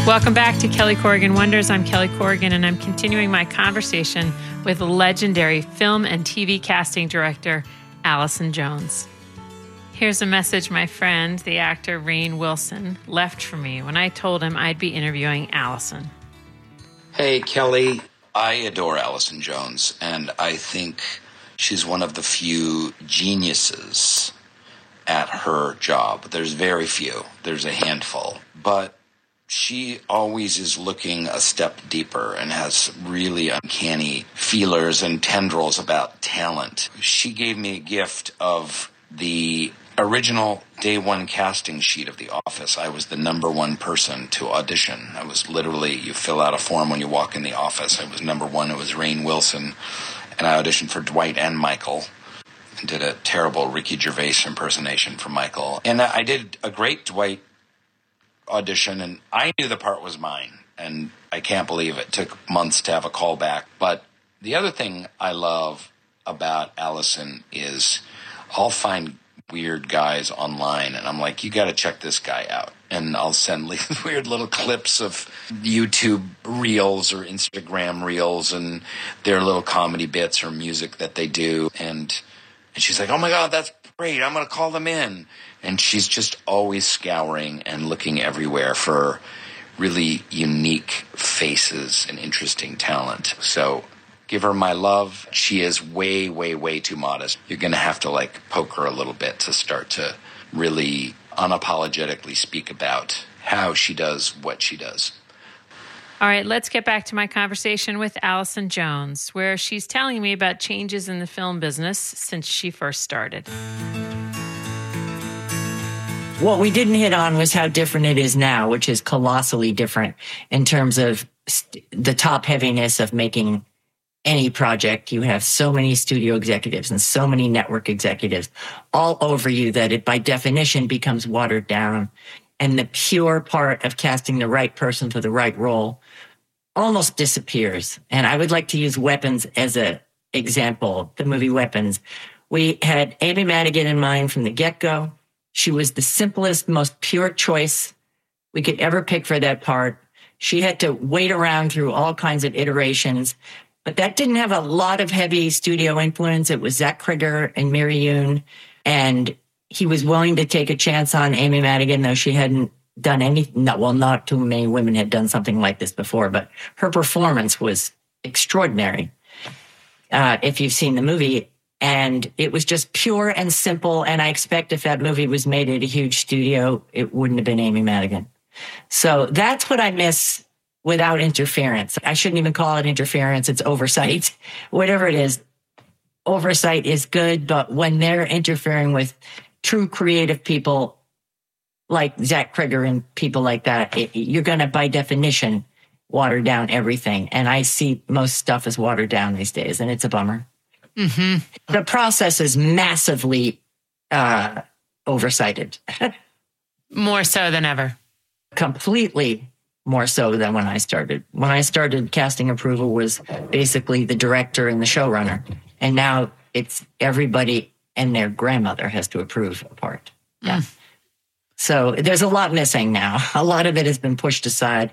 Welcome back to Kelly Corrigan Wonders. I'm Kelly Corrigan, and I'm continuing my conversation with legendary film and TV casting director Allison Jones. Here's a message my friend, the actor Rainn Wilson, left for me when I told him I'd be interviewing Allison. Hey, Kelly. I adore Allison Jones, and I think she's one of the few geniuses at her job. There's very few. There's a handful. But she always is looking a step deeper and has really uncanny feelers and tendrils about talent. She gave me a gift of the original day one casting sheet of The Office. I was the number one person to audition. I was literally, you fill out a form when you walk in the office. I was number one. It was Rainn Wilson. And I auditioned for Dwight and Michael and did a terrible Ricky Gervais impersonation for Michael. And I did a great Dwight audition, and I knew the part was mine, and I can't believe it took months to have a call back. But the other thing I love about Allison is I'll find weird guys online, and I'm like, you got to check this guy out. And I'll send weird little clips of YouTube reels or Instagram reels and their little comedy bits or music that they do. And she's like, oh my God, that's great. I'm going to call them in. And she's just always scouring and looking everywhere for really unique faces and interesting talent. So give her my love. She is way, way, way too modest. You're going to have to poke her a little bit to start to really unapologetically speak about how she does what she does. All right, let's get back to my conversation with Allison Jones, where she's telling me about changes in the film business since she first started. What we didn't hit on was how different it is now, which is colossally different in terms of the top heaviness of making any project. You have so many studio executives and so many network executives all over you that it by definition becomes watered down. And the pure part of casting the right person for the right role almost disappears. And I would like to use Weapons as an example, the movie Weapons. We had Amy Madigan in mind from the get-go. She was the simplest, most pure choice we could ever pick for that part. She had to wait around through all kinds of iterations, but that didn't have a lot of heavy studio influence. It was Zach Krieger and Mary Yoon, and he was willing to take a chance on Amy Madigan, though she hadn't done anything. Not too many women had done something like this before, but her performance was extraordinary. If you've seen the movie. And it was just pure and simple. And I expect if that movie was made at a huge studio, it wouldn't have been Amy Madigan. So that's what I miss without interference. I shouldn't even call it interference. It's oversight. Whatever it is, oversight is good. But when they're interfering with true creative people like Zach Krieger and people like that, you're going to, by definition, water down everything. And I see most stuff as watered down these days, and it's a bummer. Mm-hmm. The process is massively oversighted. More so than ever. Completely more so than when I started. When I started, casting approval was basically the director and the showrunner. And now it's everybody and their grandmother has to approve a part. Yeah. So there's a lot missing now. A lot of it has been pushed aside.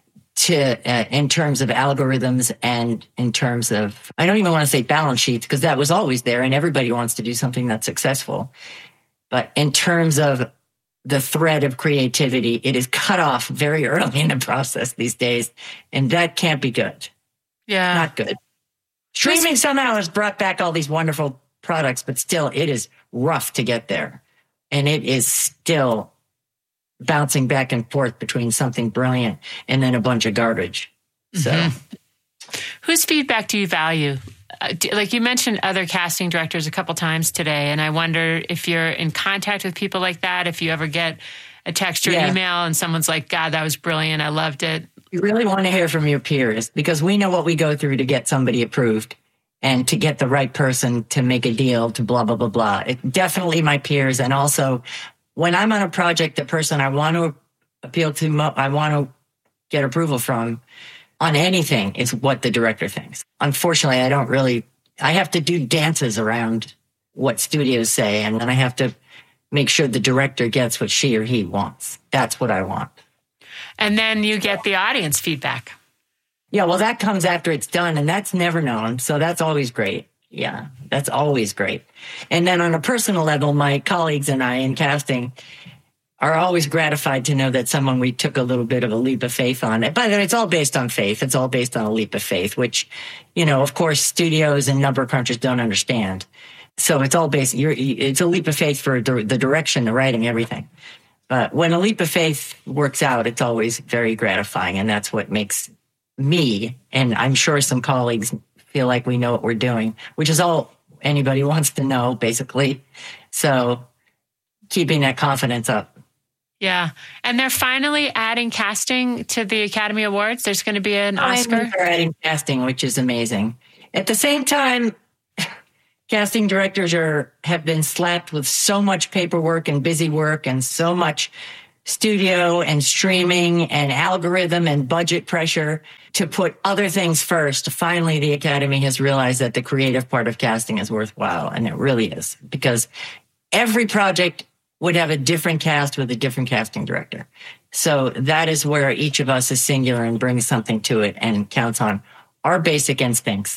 In terms of algorithms and in terms of, I don't even want to say balance sheets because that was always there and everybody wants to do something that's successful. But in terms of the thread of creativity, it is cut off very early in the process these days. And that can't be good. Yeah. Not good. Streaming somehow has brought back all these wonderful products, but still it is rough to get there. And it is still bouncing back and forth between something brilliant and then a bunch of garbage. So, whose feedback do you value? Like you mentioned other casting directors a couple times today, and I wonder if you're in contact with people like that, if you ever get a text or email and someone's like, God, that was brilliant. I loved it. You really want to hear from your peers because we know what we go through to get somebody approved and to get the right person to make a deal to blah, blah, blah, blah. Definitely my peers. And also, when I'm on a project, the person I want to appeal to, I want to get approval from on anything is what the director thinks. Unfortunately, I have to do dances around what studios say, and then I have to make sure the director gets what she or he wants. That's what I want. And then you get the audience feedback. Yeah, well, that comes after it's done, and that's never known. So that's always great. Yeah, that's always great. And then on a personal level, my colleagues and I in casting are always gratified to know that someone we took a little bit of a leap of faith on. By the way, it's all based on faith. It's all based on a leap of faith, which, of course, studios and number crunchers don't understand. So it's all based, it's a leap of faith for the direction, the writing, everything. But when a leap of faith works out, it's always very gratifying. And that's what makes me, and I'm sure some colleagues, feel like we know what we're doing, which is all anybody wants to know, basically. So keeping that confidence up. Yeah. And they're finally adding casting to the Academy Awards. There's going to be an Oscar. They're adding casting, which is amazing. At the same time, casting directors have been slapped with so much paperwork and busy work and so much studio and streaming and algorithm and budget pressure to put other things first. Finally, the Academy has realized that the creative part of casting is worthwhile. And it really is, because every project would have a different cast with a different casting director. So that is where each of us is singular and brings something to it and counts on our basic instincts.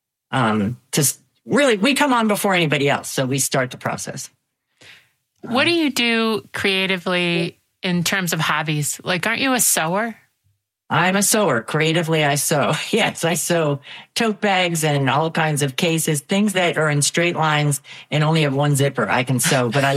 We come on before anybody else. So we start the process. What do you do creatively in terms of hobbies? Like, aren't you a sewer? I'm a sewer. Creatively, I sew. Yes, I sew tote bags and all kinds of cases, things that are in straight lines and only have one zipper. I can sew, but I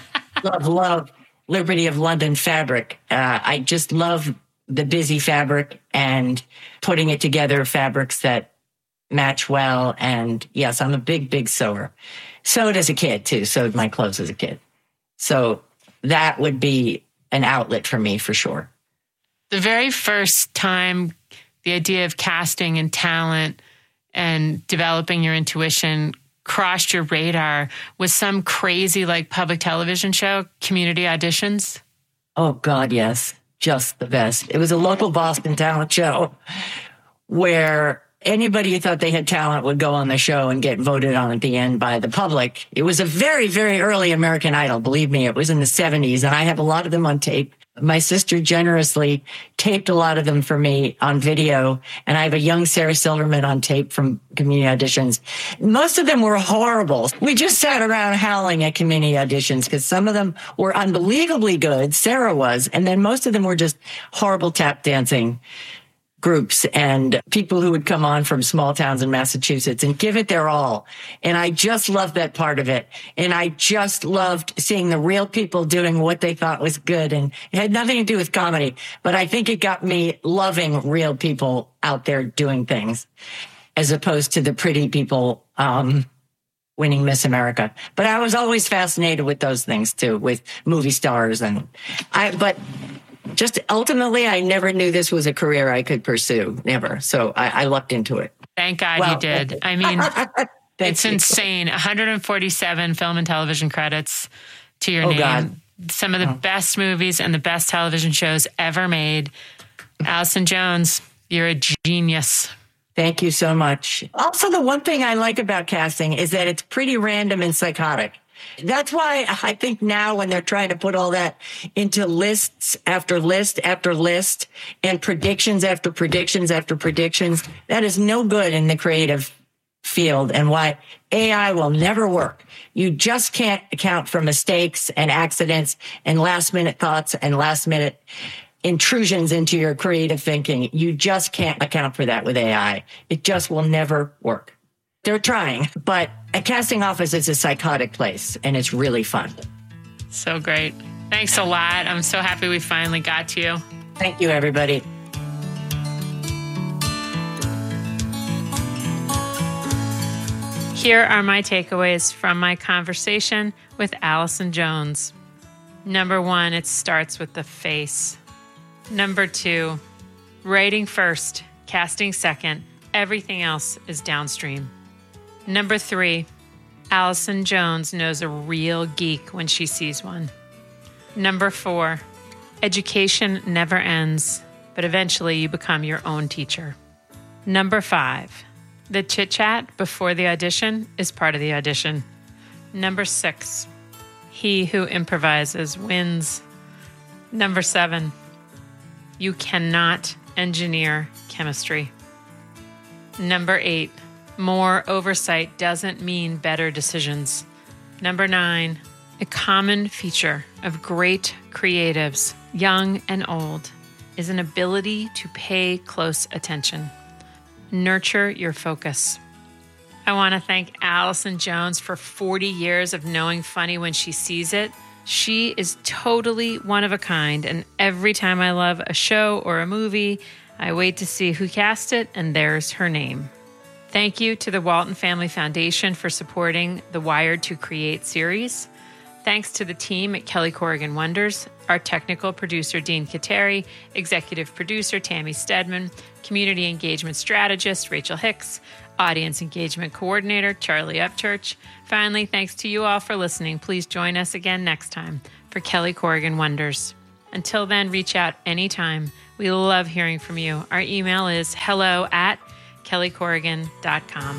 love Liberty of London fabric. I just love the busy fabric and putting it together, fabrics that match well. And yes, I'm a big sewer. Sewed as a kid too. Sewed my clothes as a kid. So that would be an outlet for me for sure. The very first time the idea of casting and talent and developing your intuition crossed your radar was some crazy public television show, Community Auditions? Oh, God, yes. Just the best. It was a local Boston talent show where anybody who thought they had talent would go on the show and get voted on at the end by the public. It was a very, very early American Idol. Believe me, it was in the 70s, and I have a lot of them on tape. My sister generously taped a lot of them for me on video, and I have a young Sarah Silverman on tape from community auditions. Most of them were horrible. We just sat around howling at community auditions because some of them were unbelievably good. Sarah was, and then most of them were just horrible tap dancing groups and people who would come on from small towns in Massachusetts and give it their all. And I just loved that part of it. And I just loved seeing the real people doing what they thought was good. And it had nothing to do with comedy, but I think it got me loving real people out there doing things as opposed to the pretty people, winning Miss America. But I was always fascinated with those things too, with movie stars but just ultimately, I never knew this was a career I could pursue. Never. So I lucked into it. Thank God you did. I mean, it's insane. 147 film and television credits to your name. God. Some of the best movies and the best television shows ever made. Allison Jones, you're a genius. Thank you so much. Also, the one thing I like about casting is that it's pretty random and psychotic. That's why I think now when they're trying to put all that into lists after list after list and predictions after predictions after predictions, that is no good in the creative field and why AI will never work. You just can't account for mistakes and accidents and last minute thoughts and last minute intrusions into your creative thinking. You just can't account for that with AI. It just will never work. They're trying, but a casting office is a psychotic place, and it's really fun. So great. Thanks a lot. I'm so happy we finally got to you. Thank you, everybody. Here are my takeaways from my conversation with Allison Jones. Number 1, it starts with the face. Number 2, writing first, casting second. Everything else is downstream. Number 3, Allison Jones knows a real geek when she sees one. Number 4, education never ends, but eventually you become your own teacher. Number 5, the chit-chat before the audition is part of the audition. Number 6, he who improvises wins. Number 7, You cannot engineer chemistry. Number 8, more oversight doesn't mean better decisions. Number 9, a common feature of great creatives, young and old, is an ability to pay close attention. Nurture your focus. I want to thank Allison Jones for 40 years of knowing funny when she sees it. She is totally one of a kind, and every time I love a show or a movie, I wait to see who cast it, and there's her name. Thank you to the Walton Family Foundation for supporting the Wired to Create series. Thanks to the team at Kelly Corrigan Wonders, our technical producer, Dean Kateri, executive producer, Tammy Stedman, community engagement strategist, Rachel Hicks, audience engagement coordinator, Charlie Upchurch. Finally, thanks to you all for listening. Please join us again next time for Kelly Corrigan Wonders. Until then, reach out anytime. We love hearing from you. Our email is hello@kellycorrigan.com.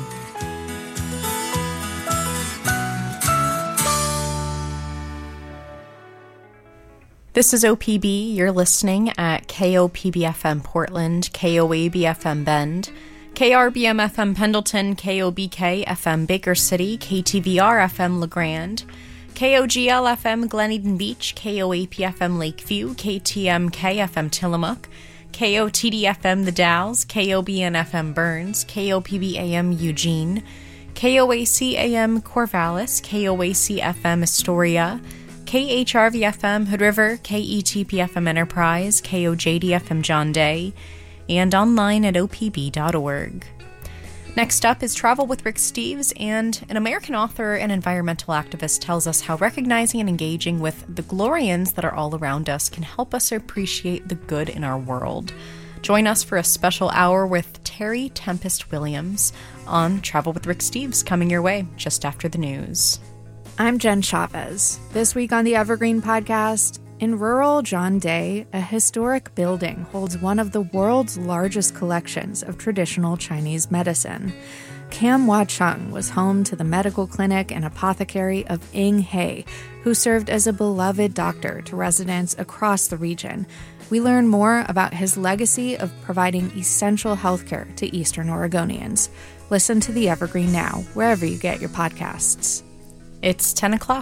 This is OPB. You're listening at KOPB-FM Portland, KOAB-FM Bend, KRBM-FM Pendleton, KOBK-FM Baker City, KTVR-FM LeGrand, KOGL-FM Glen Eden Beach, KOAP-FM Lakeview, KTMK-FM Tillamook, KOTD-FM The Dalles, KOBN-FM Burns, KOPB-AM Eugene, KOAC-AM Corvallis, KOAC-FM Astoria, KHRV-FM Hood River, KETP-FM Enterprise, KOJD-FM John Day, and online at opb.org. Next up is Travel with Rick Steves, and an American author and environmental activist tells us how recognizing and engaging with the Glorians that are all around us can help us appreciate the good in our world. Join us for a special hour with Terry Tempest Williams on Travel with Rick Steves, coming your way just after the news. I'm Jen Chavez. This week on the Evergreen Podcast, in rural John Day, a historic building holds one of the world's largest collections of traditional Chinese medicine. Kam Wah Chung was home to the medical clinic and apothecary of Ing He, who served as a beloved doctor to residents across the region. We learn more about his legacy of providing essential healthcare to Eastern Oregonians. Listen to the Evergreen now, wherever you get your podcasts. It's 10 o'clock.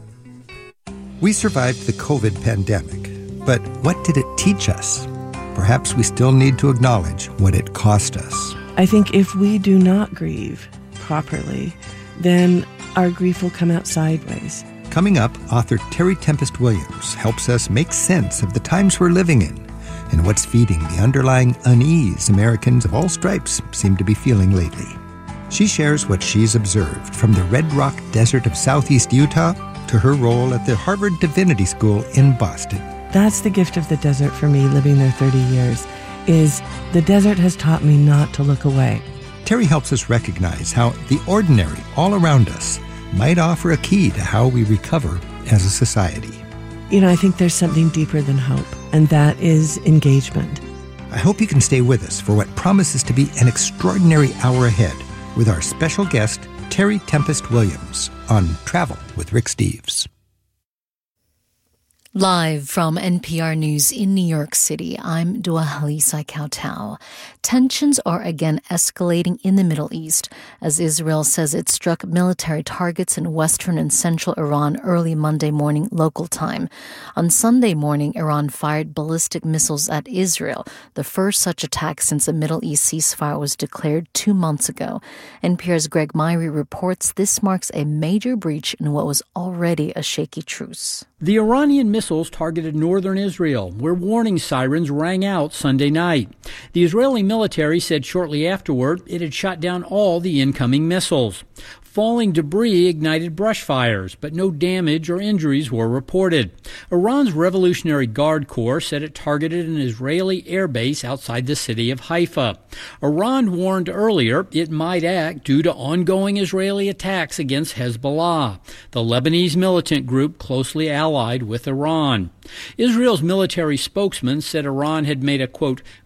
We survived the COVID pandemic, but what did it teach us? Perhaps we still need to acknowledge what it cost us. I think if we do not grieve properly, then our grief will come out sideways. Coming up, author Terry Tempest Williams helps us make sense of the times we're living in and what's feeding the underlying unease Americans of all stripes seem to be feeling lately. She shares what she's observed from the Red Rock Desert of southeast Utah to her role at the Harvard Divinity School in Boston. That's the gift of the desert for me, living there 30 years, is the desert has taught me not to look away. Terry helps us recognize how the ordinary all around us might offer a key to how we recover as a society. You know, I think there's something deeper than hope, and that is engagement. I hope you can stay with us for what promises to be an extraordinary hour ahead with our special guest, Terry Tempest Williams, on Travel with Rick Steves. Live from NPR News in New York City, I'm Dua Halisa Kautal. Tensions are again escalating in the Middle East as Israel says it struck military targets in western and central Iran early Monday morning local time. On Sunday morning, Iran fired ballistic missiles at Israel, the first such attack since a Middle East ceasefire was declared 2 months ago. NPR's Greg Myrie reports this marks a major breach in what was already a shaky truce. The Iranian missiles targeted northern Israel, where warning sirens rang out Sunday night. The Israeli military said shortly afterward it had shot down all the incoming missiles. Falling debris ignited brush fires, but no damage or injuries were reported. Iran's Revolutionary Guard Corps said it targeted an Israeli airbase outside the city of Haifa. Iran warned earlier it might act due to ongoing Israeli attacks against Hezbollah, the Lebanese militant group closely allied with Iran. Israel's military spokesman said Iran had made a, quote,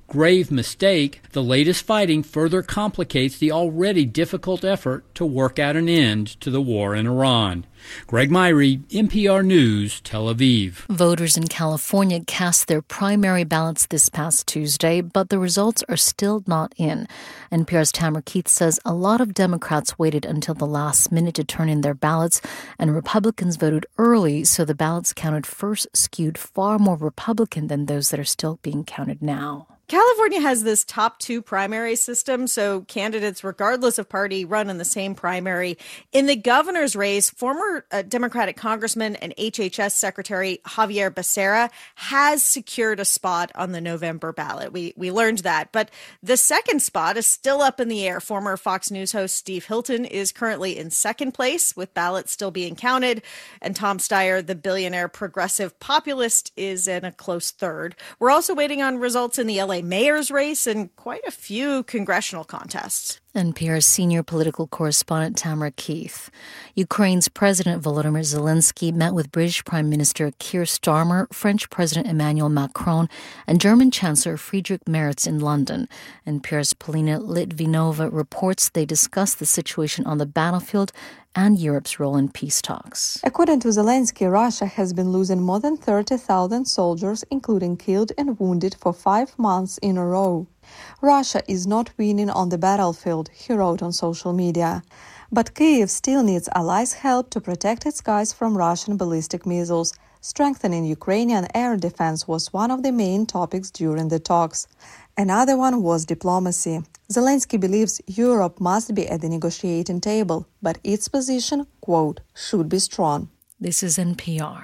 grave mistake, the latest fighting further complicates the already difficult effort to work out an end to the war in Iran. Greg Myrie, NPR News, Tel Aviv. Voters in California cast their primary ballots this past Tuesday, but the results are still not in. NPR's Tamara Keith says a lot of Democrats waited until the last minute to turn in their ballots, and Republicans voted early, so the ballots counted first skewed far more Republican than those that are still being counted now. California has this top two primary system, so candidates, regardless of party, run in the same primary. In the governor's race, former Democratic Congressman and HHS Secretary Javier Becerra has secured a spot on the November ballot. We learned that. But the second spot is still up in the air. Former Fox News host Steve Hilton is currently in second place, with ballots still being counted. And Tom Steyer, the billionaire progressive populist, is in a close third. We're also waiting on results in the LA mayor's race and quite a few congressional contests. NPR's senior political correspondent Tamara Keith. Ukraine's President Volodymyr Zelensky met with British Prime Minister Keir Starmer, French President Emmanuel Macron, and German Chancellor Friedrich Merz in London. NPR's Polina Litvinova reports they discussed the situation on the battlefield and Europe's role in peace talks. According to Zelensky, Russia has been losing more than 30,000 soldiers, including killed and wounded, for 5 months in a row. Russia is not winning on the battlefield, he wrote on social media. But Kyiv still needs allies' help to protect its skies from Russian ballistic missiles. Strengthening Ukrainian air defense was one of the main topics during the talks. Another one was diplomacy. Zelensky believes Europe must be at the negotiating table, but its position, quote, should be strong. This is NPR.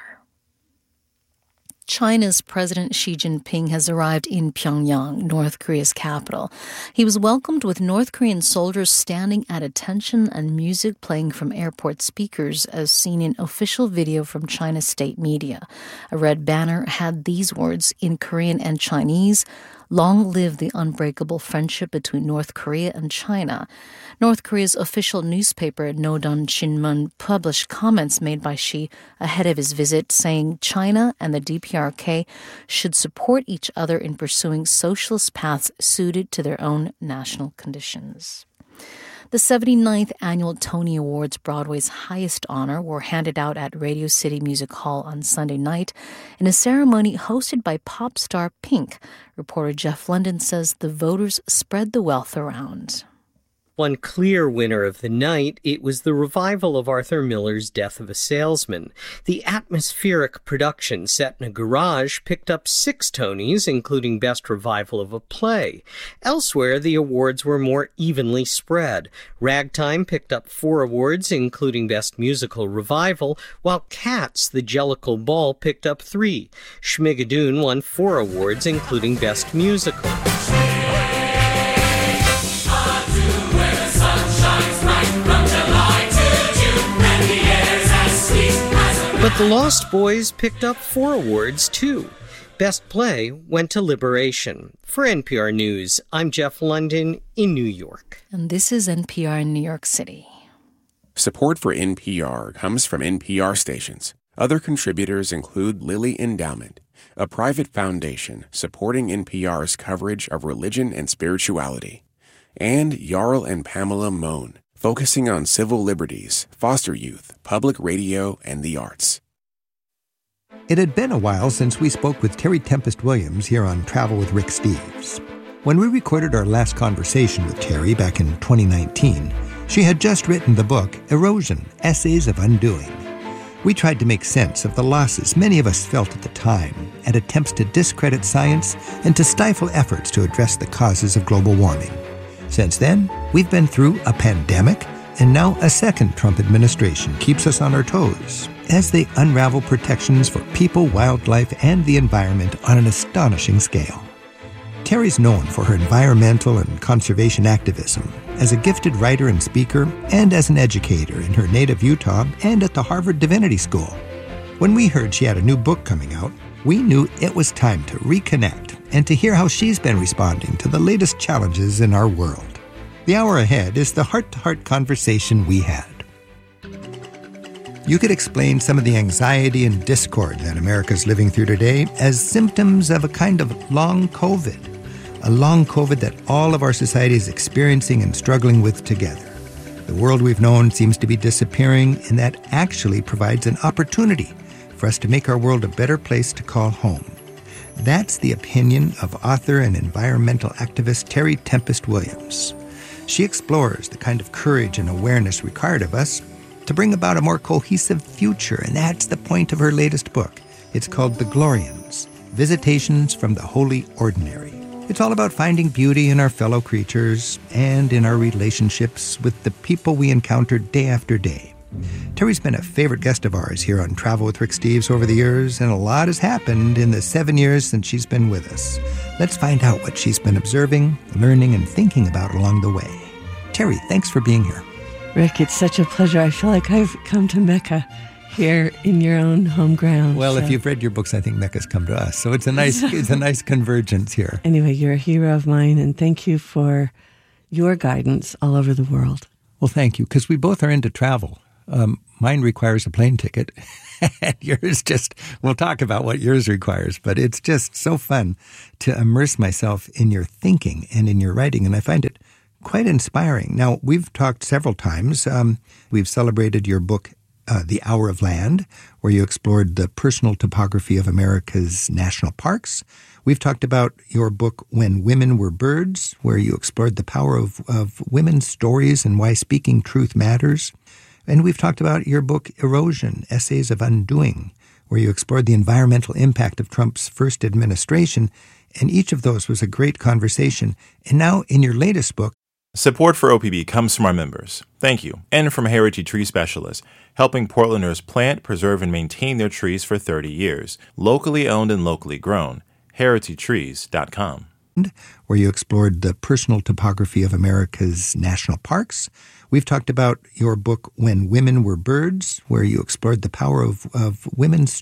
China's President Xi Jinping has arrived in Pyongyang, North Korea's capital. He was welcomed with North Korean soldiers standing at attention and music playing from airport speakers, as seen in official video from China's state media. A red banner had these words in Korean and Chinese: "Long live the unbreakable friendship between North Korea and China." North Korea's official newspaper, Nodon Shinmun, published comments made by Xi ahead of his visit, saying China and the DPRK should support each other in pursuing socialist paths suited to their own national conditions. The 79th Annual Tony Awards, Broadway's highest honor, were handed out at Radio City Music Hall on Sunday night in a ceremony hosted by pop star Pink. Reporter Jeff London says the voters spread the wealth around. One clear winner of the night, it was the revival of Arthur Miller's Death of a Salesman. The atmospheric production set in a garage picked up 6 Tonys, including Best Revival of a Play. Elsewhere, the awards were more evenly spread. Ragtime picked up 4 awards, including Best Musical Revival, while Cats, the Jellicle Ball, picked up 3. Schmigadoon won 4 awards, including Best Musical. But The Lost Boys picked up 4 awards, too. Best Play went to Liberation. For NPR News, I'm Jeff London in New York. And this is NPR in New York City. Support for NPR comes from NPR stations. Other contributors include Lilly Endowment, a private foundation supporting NPR's coverage of religion and spirituality, and Jarl and Pamela Mohn, focusing on civil liberties, foster youth, public radio, and the arts. It had been a while since we spoke with Terry Tempest Williams here on Travel with Rick Steves. When we recorded our last conversation with Terry back in 2019, she had just written the book Erosion: Essays of Undoing. We tried to make sense of the losses many of us felt at the time and attempts to discredit science and to stifle efforts to address the causes of global warming. Since then, we've been through a pandemic, and now a second Trump administration keeps us on our toes as they unravel protections for people, wildlife, and the environment on an astonishing scale. Terry's known for her environmental and conservation activism, as a gifted writer and speaker, and as an educator in her native Utah and at the Harvard Divinity School. When we heard she had a new book coming out, we knew it was time to reconnect and to hear how she's been responding to the latest challenges in our world. The hour ahead is the heart-to-heart conversation we had. You could explain some of the anxiety and discord that America's living through today as symptoms of a kind of long COVID, a long COVID that all of our society is experiencing and struggling with together. The world we've known seems to be disappearing, and that actually provides an opportunity for us to make our world a better place to call home. That's the opinion of author and environmental activist Terry Tempest Williams. She explores the kind of courage and awareness required of us to bring about a more cohesive future, and that's the point of her latest book. It's called The Glorians, Visitations from the Holy Ordinary. It's all about finding beauty in our fellow creatures and in our relationships with the people we encounter day after day. Terry's been a favorite guest of ours here on Travel with Rick Steves over the years, and a lot has happened in the 7 years since she's been with us. Let's find out what she's been observing, learning, and thinking about along the way. Terry, thanks for being here. Rick, it's such a pleasure. I feel like I've come to Mecca here in your own home ground. Well, if you've read your books, I think Mecca's come to us. So it's a nice convergence here. Anyway, you're a hero of mine, and thank you for your guidance all over the world. Well, thank you, because we both are into travel. Mine requires a plane ticket, and yours we'll talk about what yours requires, but it's just so fun to immerse myself in your thinking and in your writing, and I find it quite inspiring. Now, we've talked several times. We've celebrated your book, The Hour of Land, where you explored the personal topography of America's national parks. We've talked about your book, When Women Were Birds, where you explored the power of women's stories and why speaking truth matters. And we've talked about your book, Erosion, Essays of Undoing, where you explored the environmental impact of Trump's first administration. And each of those was a great conversation. And now, in your latest book, support for OPB comes from our members. Thank you. And from Heritage Tree Specialists, helping Portlanders plant, preserve, and maintain their trees for 30 years. Locally owned and locally grown. HeritageTrees.com. Where you explored the personal topography of America's national parks. We've talked about your book, When Women Were Birds, where you explored the power of women's